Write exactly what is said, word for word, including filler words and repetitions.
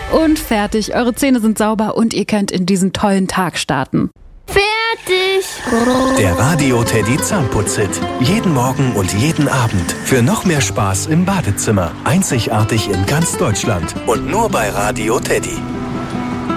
Und fertig. Eure Zähne sind sauber und ihr könnt in diesen tollen Tag starten. Fertig! Der Radio Teddy Zahnputz-Hit. Jeden Morgen und jeden Abend. Für noch mehr Spaß im Badezimmer. Einzigartig in ganz Deutschland. Und nur bei Radio Teddy.